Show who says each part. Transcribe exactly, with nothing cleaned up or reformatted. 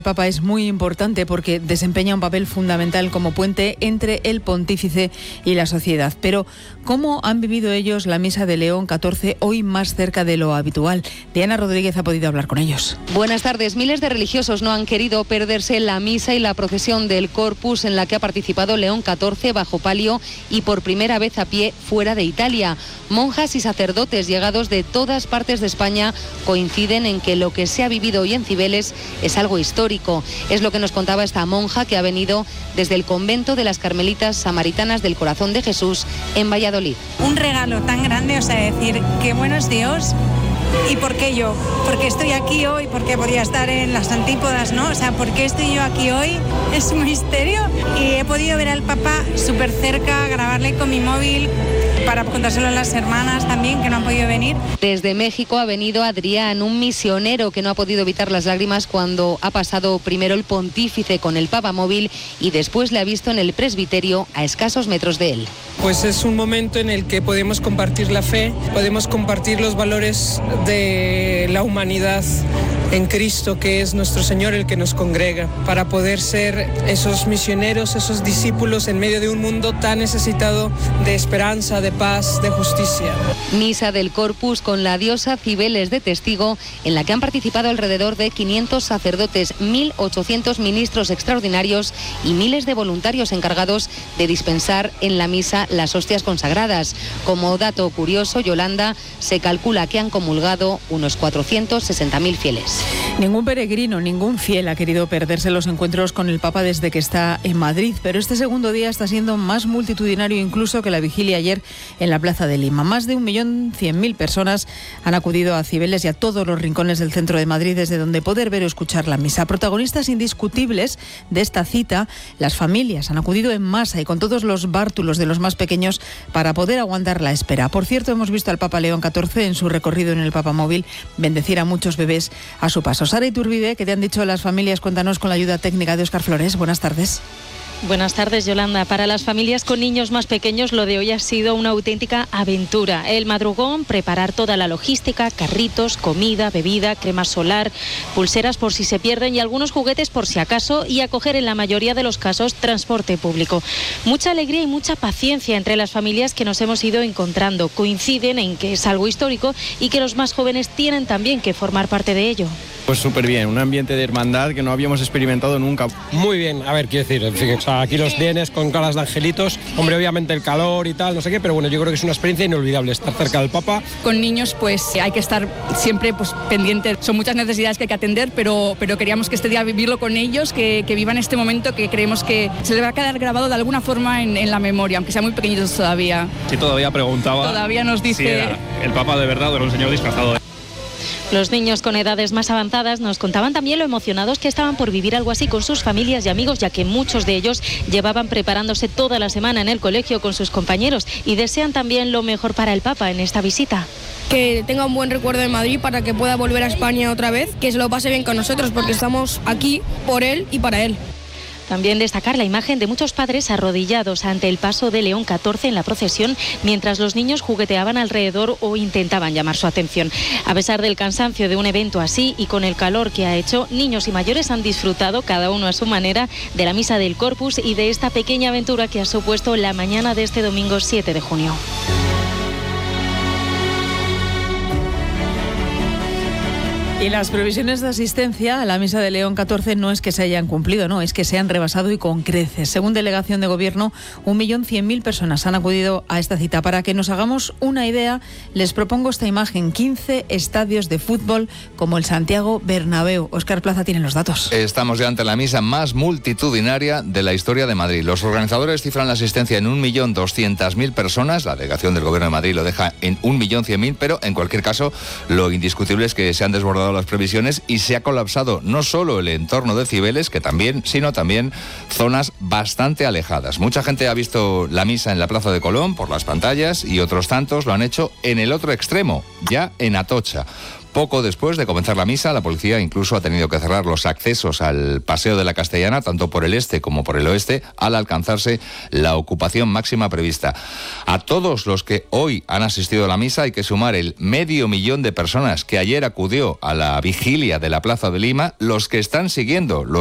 Speaker 1: El Papa es muy importante porque desempeña un papel fundamental como puente entre el pontífice y la sociedad. Pero, ¿cómo han vivido ellos la misa de León catorce hoy más cerca de lo habitual? Diana Rodríguez ha podido hablar con ellos.
Speaker 2: Buenas tardes. Miles de religiosos no han querido perderse la misa y la procesión del Corpus en la que ha participado León catorce bajo palio y por primera vez a pie fuera de Italia. Monjas y sacerdotes llegados de todas partes de España coinciden en que lo que se ha vivido hoy en Cibeles es algo histórico. Es lo que nos contaba esta monja que ha venido desde el convento de las Carmelitas Samaritanas del Corazón de Jesús en Valladolid.
Speaker 3: Un regalo tan grande, o sea, decir, qué bueno es Dios. ¿Y por qué yo? Porque estoy aquí hoy, porque podía estar en las antípodas, ¿no? O sea, ¿por qué estoy yo aquí hoy? Es un misterio. Y he podido ver al Papa súper cerca, grabarle con mi móvil, para contárselo a las hermanas también, que no han podido venir.
Speaker 2: Desde México ha venido Adrián, un misionero que no ha podido evitar las lágrimas cuando ha pasado primero el pontífice con el Papa móvil y después le ha visto en el presbiterio a escasos metros de él.
Speaker 4: Pues es un momento en el que podemos compartir la fe, podemos compartir los valores de la humanidad en Cristo, que es nuestro Señor el que nos congrega, para poder ser esos misioneros, esos discípulos en medio de un mundo tan necesitado de esperanza, de paz, de justicia.
Speaker 2: Misa del Corpus con la diosa Cibeles de testigo, en la que han participado alrededor de quinientos sacerdotes, mil ochocientos ministros extraordinarios y miles de voluntarios encargados de dispensar en la misa las hostias consagradas. Como dato curioso, Yolanda, se calcula que han comulgado unos cuatrocientos sesenta mil fieles.
Speaker 1: Ningún peregrino, ningún fiel ha querido perderse los encuentros con el Papa desde que está en Madrid, pero este segundo día está siendo más multitudinario incluso que la vigilia ayer en la Plaza de Lima. Más de un millón cien mil personas han acudido a Cibeles y a todos los rincones del centro de Madrid desde donde poder ver o escuchar la misa. Protagonistas indiscutibles de esta cita, las familias han acudido en masa y con todos los bártulos de los más pequeños para poder aguantar la espera. Por cierto, hemos visto al Papa León catorce en su recorrido en el Papa móvil bendecir a muchos bebés a su paso. Sara Iturbide, ¿qué te han dicho las familias? Cuéntanos con la ayuda técnica de Óscar Flores. Buenas tardes.
Speaker 5: Buenas tardes, Yolanda. Para las familias con niños más pequeños, lo de hoy ha sido una auténtica aventura. El madrugón, preparar toda la logística, carritos, comida, bebida, crema solar, pulseras por si se pierden y algunos juguetes por si acaso, y acoger en la mayoría de los casos transporte público. Mucha alegría y mucha paciencia entre las familias que nos hemos ido encontrando. Coinciden en que es algo histórico y que los más jóvenes tienen también que formar parte de ello.
Speaker 6: Pues súper bien, un ambiente de hermandad que no habíamos experimentado nunca.
Speaker 7: Muy bien, a ver, quiero decir, fíjate, aquí los tienes con caras de angelitos, hombre, obviamente el calor y tal, no sé qué, pero bueno, yo creo que es una experiencia inolvidable estar cerca del Papa.
Speaker 8: Con niños, pues hay que estar siempre pues pendiente, son muchas necesidades que hay que atender, pero, pero queríamos que este día vivirlo con ellos, que, que vivan este momento que creemos que se le va a quedar grabado de alguna forma en, en la memoria, aunque sean muy pequeñitos todavía.
Speaker 6: Sí, todavía preguntaba.
Speaker 8: Todavía nos dice...
Speaker 6: Si era el Papa de verdad o era un señor disfrazado.
Speaker 5: Los niños con edades más avanzadas nos contaban también lo emocionados que estaban por vivir algo así con sus familias y amigos, ya que muchos de ellos llevaban preparándose toda la semana en el colegio con sus compañeros y desean también lo mejor para el Papa en esta visita.
Speaker 9: Que tenga un buen recuerdo de Madrid para que pueda volver a España otra vez, que se lo pase bien con nosotros porque estamos aquí por él y para él.
Speaker 5: También destacar la imagen de muchos padres arrodillados ante el paso de León catorce en la procesión, mientras los niños jugueteaban alrededor o intentaban llamar su atención. A pesar del cansancio de un evento así y con el calor que ha hecho, niños y mayores han disfrutado, cada uno a su manera, de la misa del Corpus y de esta pequeña aventura que ha supuesto la mañana de este domingo siete de junio.
Speaker 1: Y las previsiones de asistencia a la misa de León catorce no es que se hayan cumplido, no, es que se han rebasado y con creces. Según delegación de gobierno, un millón cien mil personas han acudido a esta cita. Para que nos hagamos una idea, les propongo esta imagen: quince estadios de fútbol como el Santiago Bernabéu. Óscar Plaza tiene los datos.
Speaker 10: Estamos ya ante la misa más multitudinaria de la historia de Madrid. Los organizadores cifran la asistencia en un millón doscientas mil personas. La delegación del gobierno de Madrid lo deja en un millón cien mil, pero en cualquier caso, lo indiscutible es que se han desbordado las previsiones y se ha colapsado no solo el entorno de Cibeles, que también, sino también zonas bastante alejadas. Mucha gente ha visto la misa en la Plaza de Colón por las pantallas y otros tantos lo han hecho en el otro extremo, ya en Atocha. Poco después de comenzar la misa, la policía incluso ha tenido que cerrar los accesos al Paseo de la Castellana, tanto por el este como por el oeste, al alcanzarse la ocupación máxima prevista. A todos los que hoy han asistido a la misa hay que sumar el medio millón de personas que ayer acudió a la vigilia de la Plaza de Lima, los que están siguiendo los